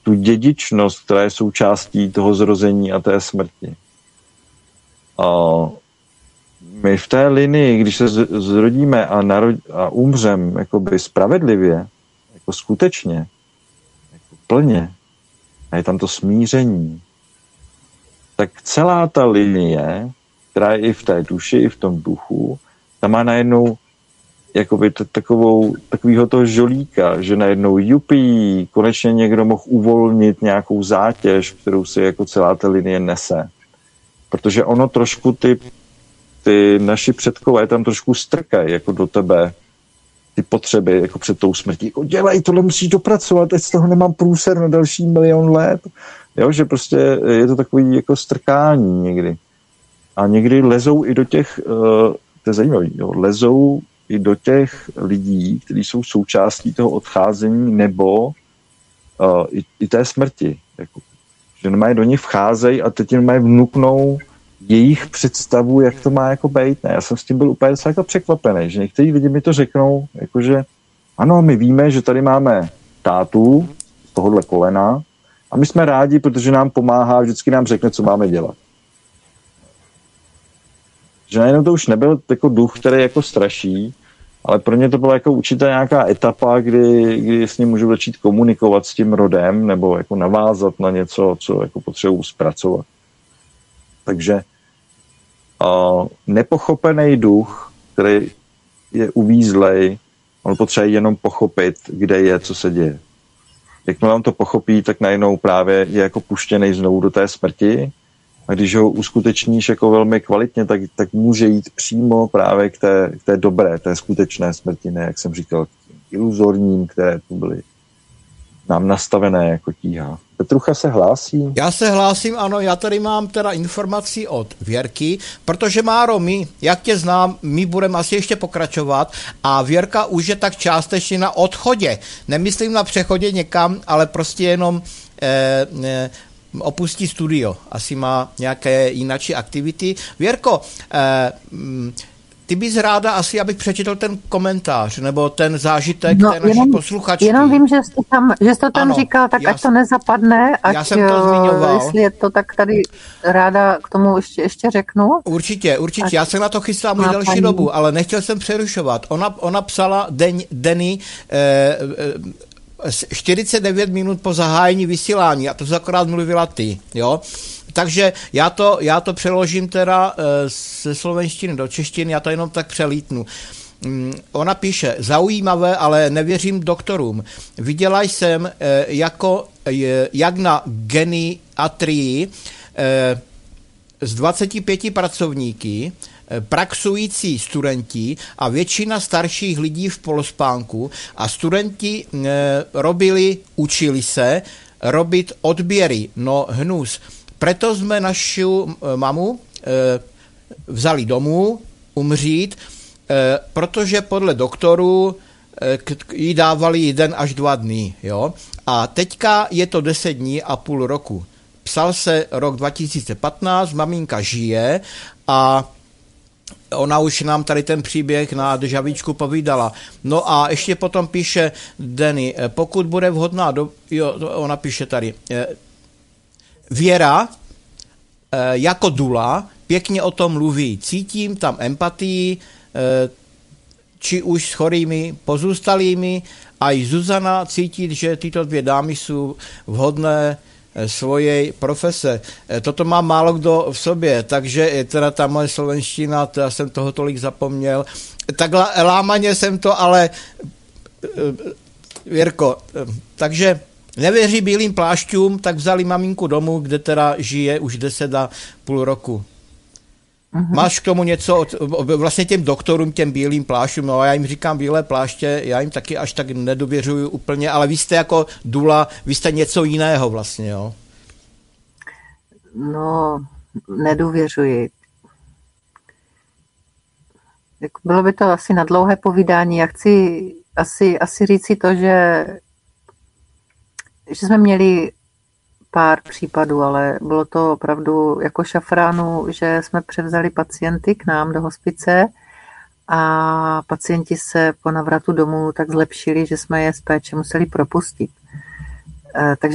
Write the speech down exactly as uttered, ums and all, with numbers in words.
tu dědičnost, která je součástí toho zrození a té smrti. A my v té linii, když se zrodíme a, narod, a umřem jakoby spravedlivě, jako skutečně, jako plně, a je tam to smíření, tak celá ta linie, která je i v té duši, i v tom duchu, tam má najednou jakoby t- takovou, takovýho toho žolíka, že najednou jupí, konečně někdo mohl uvolnit nějakou zátěž, kterou si jako celá ta linie nese. Protože ono trošku ty, ty naši předkové tam trošku strkají jako do tebe ty potřeby jako před tou smrtí. Jako dělej, tohle musíš dopracovat, teď z toho nemám průser na další milion let. Jo, že prostě je to takový jako strkání někdy. A někdy lezou i do těch, uh, to je zajímavé, jo, lezou i do těch lidí, kteří jsou součástí toho odcházení nebo uh, i, i té smrti. Jako, že normálně do nich vcházejí a teď normálně vnuknou jejich představu, jak to má jako být. Ne, já jsem s tím byl úplně docela jako překvapený, že někteří lidi mi to řeknou, jakože ano, my víme, že tady máme tátu z tohohle kolena a my jsme rádi, protože nám pomáhá, vždycky nám řekne, co máme dělat. Že najednou to už nebyl jako duch, který jako straší, ale pro ně to byla jako určitá nějaká etapa, kdy, kdy s ním můžu začít komunikovat s tím rodem nebo jako navázat na něco, co jako potřebuji zpracovat. Takže uh, nepochopený duch, který je uvízlej, on potřebuje jenom pochopit, kde je, co se děje. Jakmile on to pochopí, tak najednou právě je jako puštěný znovu do té smrti. A když ho uskutečníš jako velmi kvalitně, tak, tak může jít přímo právě k té, k té dobré, té skutečné smrti, ne, jak jsem říkal, k iluzorním, které tu byly nám nastavené jako tíha. Petrucha se hlásí? Já se hlásím, ano, já tady mám teda informaci od Věrky, protože Máro, my, jak tě znám, my budeme asi ještě pokračovat a Věrka už je tak částečně na odchodě. Nemyslím na přechodě někam, ale prostě jenom eh, eh, opustí studio. Asi má nějaké jináčí aktivity. Věrko, eh, ty bys ráda asi, abych přečetl ten komentář, nebo ten zážitek no, té naší jenom, posluchačky. Jenom vím, že jsi to tam, že jsi to tam ano, říkal, tak ať to nezapadne, ať, já jsem to zmiňoval. Jestli je to, tak tady ráda k tomu ještě, ještě řeknu. Určitě, určitě. Ať já se na to chystám už delší paní. dobu, ale nechtěl jsem přerušovat. Ona, ona psala den, Denny eh, eh, čtyřicet devět minut po zahájení vysílání a to jsi akorát mluvila ty, jo. Takže já to, já to přeložím teda ze slovenštiny do češtiny, já to jenom tak přelítnu. Ona píše, zaujímavé, ale nevěřím doktorům. Viděla jsem jako, jak na geriatrii z dvaceti pěti pracovníky praxující studenti a většina starších lidí v polospánku a studenti robili, učili se robit odběry, no hnus. Preto jsme našu mamu e, vzali domů umřít, e, protože podle doktorů e, k, jí dávali jeden až dva dny. Jo? A teďka je to deset dní a půl roku. Psal se rok dva tisíce patnáct, maminka žije a ona už nám tady ten příběh na Dežavíčku povídala. No a ještě potom píše Denny, pokud bude vhodná, do, jo, ona píše tady, e, Věra e, jako dula pěkně o tom mluví. Cítím tam empatii, e, či už s chorými pozůstalými, a i Zuzana cítit, že tyto dvě dámy jsou vhodné e, svojej profese. E, toto má málo kdo v sobě, takže e, teda ta moje slovenština, to já jsem toho tolik zapomněl. Takhle lámaně jsem to, ale e, Věrko, e, takže nevěří bílým plášťům, tak vzali maminku domů, kde teda žije už deset a půl roku. Uh-huh. Máš k tomu něco, od, vlastně těm doktorům, těm bílým plášťům, no já jim říkám bílé pláště, já jim taky až tak nedověřuju úplně, ale vy jste jako dula, vy jste něco jiného vlastně, jo? No, nedůvěřuji. Bylo by to asi na dlouhé povídání. Já chci asi, asi říct si to, že že jsme měli pár případů, ale bylo to opravdu jako šafránu, že jsme převzali pacienty k nám do hospice a pacienti se po navratu domů tak zlepšili, že jsme je z péče museli propustit. Takže